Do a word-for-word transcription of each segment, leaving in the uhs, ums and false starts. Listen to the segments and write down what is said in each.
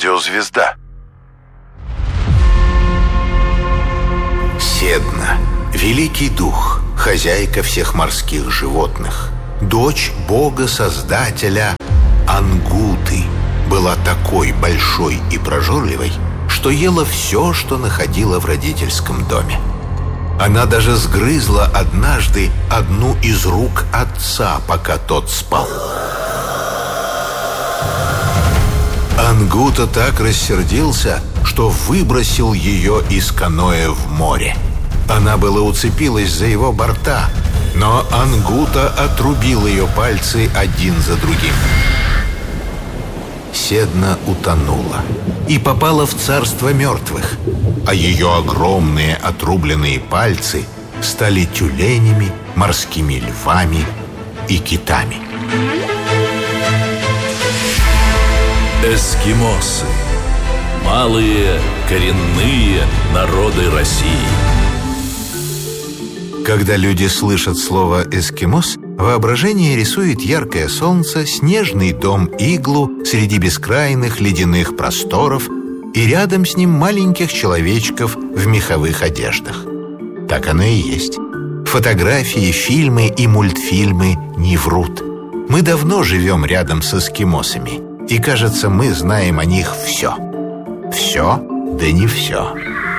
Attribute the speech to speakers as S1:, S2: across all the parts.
S1: Радиозвезда.
S2: Седна, великий дух, хозяйка всех морских животных, дочь бога-создателя Ангуты, была такой большой и прожорливой, что ела все, что находила в родительском доме. Она даже сгрызла однажды одну из рук отца, пока тот спал. Ангута так рассердился, что выбросил ее из каноэ в море. Она была уцепилась за его борта, но Ангута отрубил ее пальцы один за другим. Седна утонула и попала в царство мертвых, а ее огромные отрубленные пальцы стали тюленями, морскими львами и китами.
S3: Эскимосы. Малые коренные народы России.
S2: Когда люди слышат слово «эскимос», воображение рисует яркое солнце, снежный дом-иглу среди бескрайных ледяных просторов и рядом с ним маленьких человечков в меховых одеждах. Так оно и есть. Фотографии, фильмы и мультфильмы не врут. Мы давно живем рядом с эскимосами, и, кажется, мы знаем о них все. Все, да не все.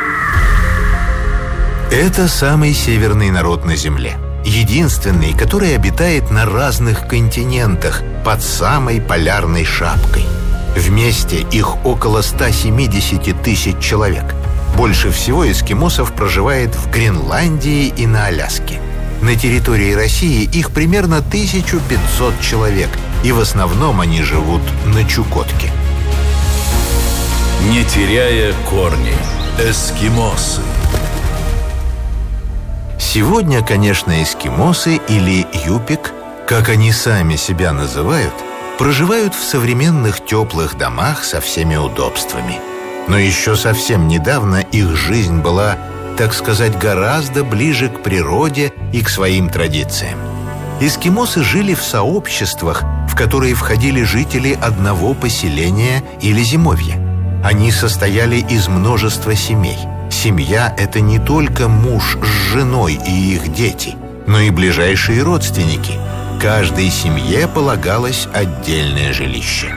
S2: Это самый северный народ на Земле. Единственный, который обитает на разных континентах под самой полярной шапкой. Вместе их около ста семидесяти тысяч человек. Больше всего эскимосов проживает в Гренландии и на Аляске. На территории России их примерно тысяча пятьсот человек, и в основном они живут на Чукотке.
S3: Не теряя корней. Эскимосы.
S2: Сегодня, конечно, эскимосы или юпик, как они сами себя называют, проживают в современных теплых домах со всеми удобствами. Но еще совсем недавно их жизнь была, так сказать, гораздо ближе к природе и к своим традициям. Эскимосы жили в сообществах, в которые входили жители одного поселения или зимовья. Они состояли из множества семей. Семья – это не только муж с женой и их дети, но и ближайшие родственники. Каждой семье полагалось отдельное жилище.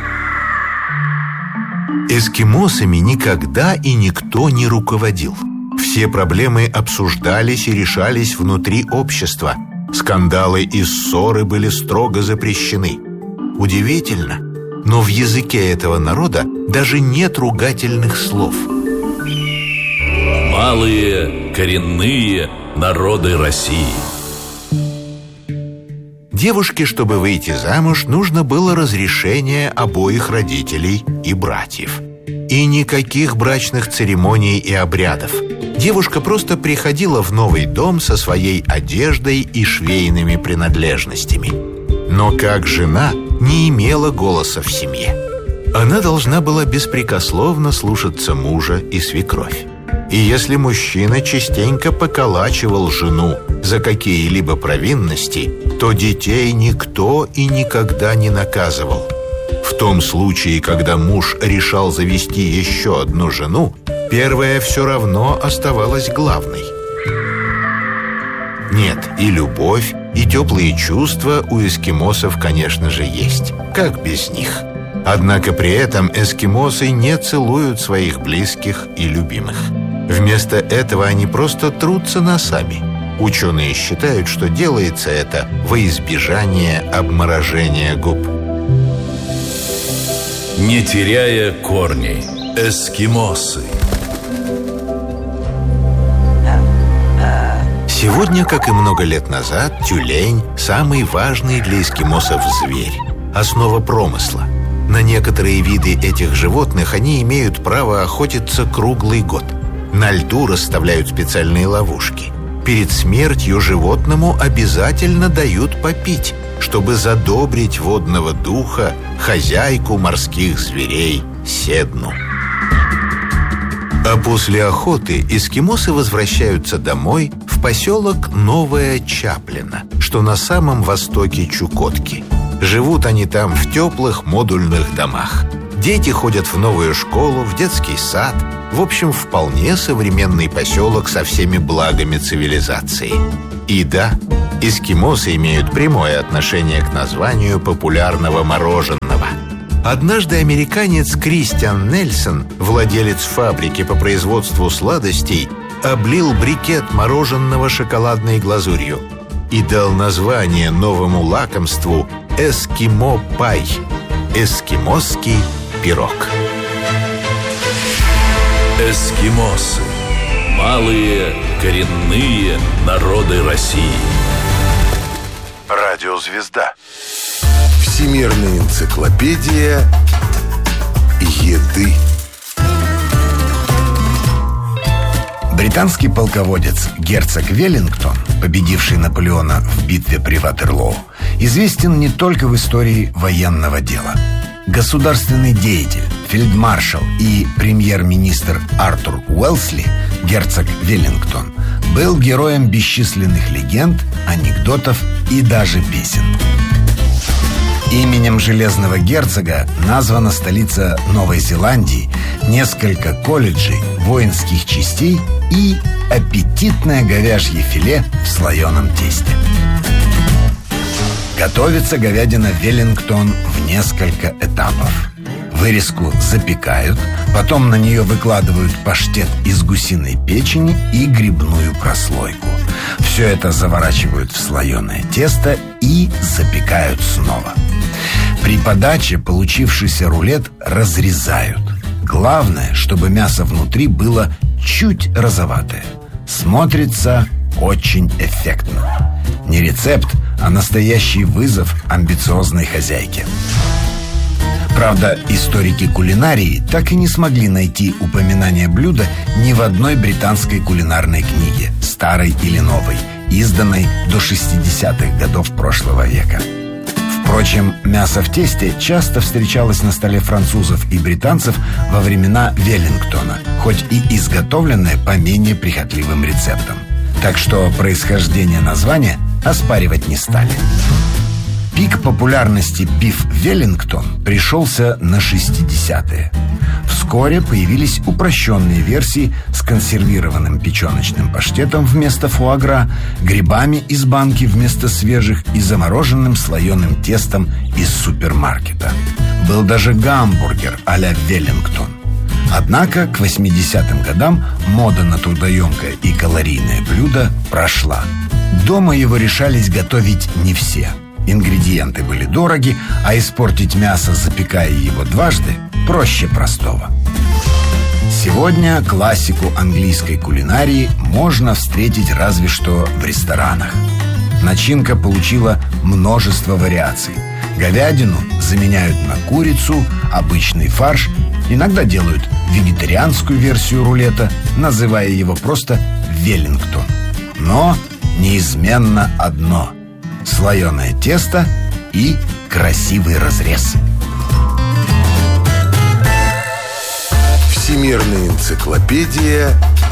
S2: Эскимосами никогда и никто не руководил. Все проблемы обсуждались и решались внутри общества. Скандалы и ссоры были строго запрещены. Удивительно, но в языке этого народа даже нет ругательных слов.
S3: Малые коренные народы России.
S2: Девушке, чтобы выйти замуж, нужно было разрешение обоих родителей и братьев. И никаких брачных церемоний и обрядов. Девушка просто приходила в новый дом со своей одеждой и швейными принадлежностями. Но как жена не имела голоса в семье. Она должна была беспрекословно слушаться мужа и свекровь. И если мужчина частенько поколачивал жену за какие-либо провинности, то детей никто и никогда не наказывал. В том случае, когда муж решал завести еще одну жену, первая все равно оставалась главной. Нет, и любовь, и теплые чувства у эскимосов, конечно же, есть. Как без них? Однако при этом эскимосы не целуют своих близких и любимых. Вместо этого они просто трутся носами. Ученые считают, что делается это во избежание обморожения губ.
S3: Не теряя корней. Эскимосы.
S2: Сегодня, как и много лет назад, тюлень – самый важный для эскимосов зверь, основа промысла. На некоторые виды этих животных они имеют право охотиться круглый год. На льду расставляют специальные ловушки. Перед смертью животному обязательно дают попить, чтобы задобрить водного духа, хозяйку морских зверей Седну. А после охоты эскимосы возвращаются домой в поселок Новая Чаплина, что на самом востоке Чукотки. Живут они там в теплых модульных домах. Дети ходят в новую школу, в детский сад. В общем, вполне современный поселок со всеми благами цивилизации. И да, эскимосы имеют прямое отношение к названию популярного мороженого. Однажды американец Кристиан Нельсон, владелец фабрики по производству сладостей, облил брикет мороженого шоколадной глазурью и дал название новому лакомству «Эскимо-пай» – эскимосский пирог.
S3: Эскимосы. Малые коренные народы России.
S1: Радиозвезда. Всемирная энциклопедия еды.
S4: Британский полководец герцог Веллингтон, победивший Наполеона в битве при Ватерлоо, известен не только в истории военного дела. Государственный деятель, фельдмаршал и премьер-министр Артур Уэлсли, герцог Веллингтон, был героем бесчисленных легенд, анекдотов и даже песен. Именем Железного герцога названа столица Новой Зеландии, несколько колледжей, воинских частей и аппетитное говяжье филе в слоеном тесте. Готовится говядина Веллингтон в несколько этапов. Вырезку запекают, потом на нее выкладывают паштет из гусиной печени и грибную прослойку. Все это заворачивают в слоеное тесто и запекают снова. При подаче получившийся рулет разрезают. Главное, чтобы мясо внутри было чуть розоватое. Смотрится очень эффектно. Не рецепт, а настоящий вызов амбициозной хозяйке. Правда, историки кулинарии так и не смогли найти упоминания блюда ни в одной британской кулинарной книге, старой или новой, изданной до шестидесятых годов прошлого века. Впрочем, мясо в тесте часто встречалось на столе французов и британцев во времена Веллингтона, хоть и изготовленное по менее прихотливым рецептам. Так что происхождение названия оспаривать не стали. Пик популярности биф Веллингтон пришелся на шестидесятые. Вскоре появились упрощенные версии с консервированным печеночным паштетом вместо фуагра, грибами из банки вместо свежих и замороженным слоеным тестом из супермаркета. Был даже гамбургер а-ля Веллингтон. Однако к восьмидесятым годам мода на трудоемкое и калорийное блюдо прошла. Дома его решались готовить не все. Ингредиенты были дороги, а испортить мясо, запекая его дважды, проще простого. Сегодня классику английской кулинарии можно встретить разве что в ресторанах. Начинка получила множество вариаций. Говядину заменяют на курицу, обычный фарш, иногда делают вегетарианскую версию рулета, называя его просто Веллингтон. Но неизменно одно – слоеное тесто и красивый разрез.
S1: Всемирная энциклопедия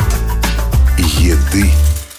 S1: еды.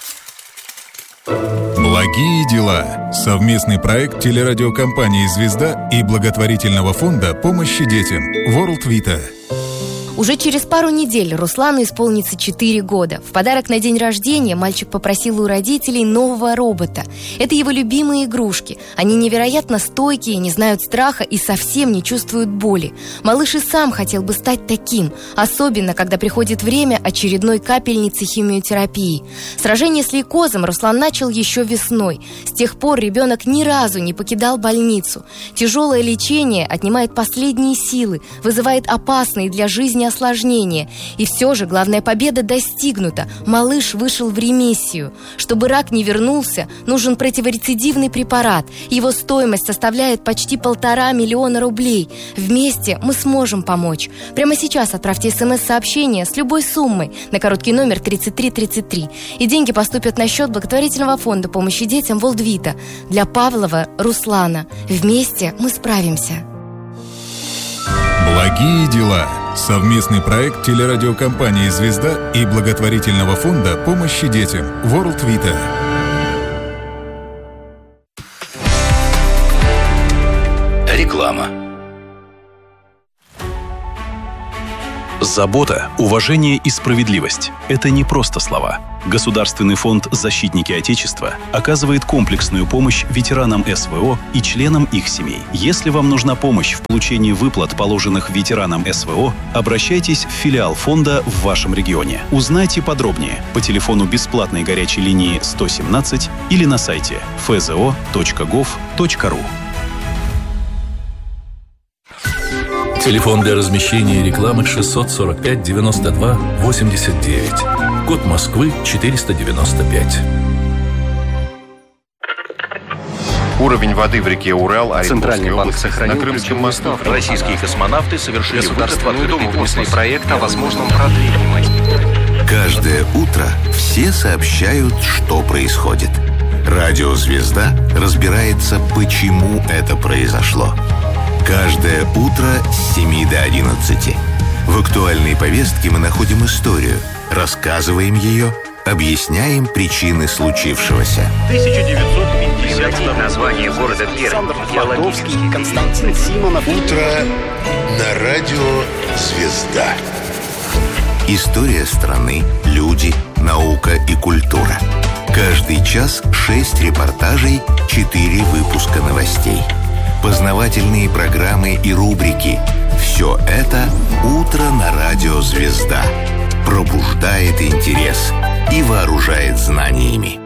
S5: Благие дела. Совместный проект телерадиокомпании «Звезда» и благотворительного фонда помощи детям World Vita.
S6: Уже через пару недель Руслану исполнится четыре года. В подарок на день рождения мальчик попросил у родителей нового робота. Это его любимые игрушки. Они невероятно стойкие, не знают страха и совсем не чувствуют боли. Малыш и сам хотел бы стать таким, особенно когда приходит время очередной капельницы химиотерапии. Сражение с лейкозом Руслан начал еще весной. С тех пор ребенок ни разу не покидал больницу. Тяжелое лечение отнимает последние силы, вызывает опасные для жизни осложнения. И все же главная победа достигнута. Малыш вышел в ремиссию. Чтобы рак не вернулся, нужен противорецидивный препарат. Его стоимость составляет почти полтора миллиона рублей. Вместе мы сможем помочь. Прямо сейчас отправьте смс-сообщение с любой суммой на короткий номер тридцать три тридцать три. И деньги поступят на счет благотворительного фонда помощи детям World Vita для Павлова Руслана. Вместе мы справимся.
S5: Благие дела. Совместный проект телерадиокомпании «Звезда» и благотворительного фонда помощи детям World Vita.
S3: Реклама.
S7: Забота, уважение и справедливость – это не просто слова. Государственный фонд «Защитники Отечества» оказывает комплексную помощь ветеранам эс вэ о и членам их семей. Если вам нужна помощь в получении выплат, положенных ветеранам эс вэ о, обращайтесь в филиал фонда в вашем регионе. Узнайте подробнее по телефону бесплатной горячей линии сто семнадцать или на сайте эф зэ о точка гов точка ру.
S3: Телефон для размещения рекламы шестьсот сорок пять девяносто два восемьдесят девять. Код Москвы четыреста девяносто пять.
S8: Уровень воды в реке Урал,
S9: Центральный банк сохранил
S8: на Крымском мосту.
S9: Российские космонавты совершили
S8: Государственную Думу
S9: внесли проект о возможном продлении.
S2: Каждое утро все сообщают, что происходит. Радио «Звезда» разбирается, почему это произошло. Каждое утро с семи до одиннадцати. В актуальной повестке мы находим историю, рассказываем ее, объясняем причины случившегося.
S9: тысяча девятьсот пятьдесят название города Пермь. Геологический Константин Симонов.
S1: Утро на радио «Звезда».
S2: История страны, люди, наука и культура. Каждый час шесть репортажей, четыре выпуска новостей. Познавательные программы и рубрики. Все это «Утро на радио «Звезда». Пробуждает интерес и вооружает знаниями.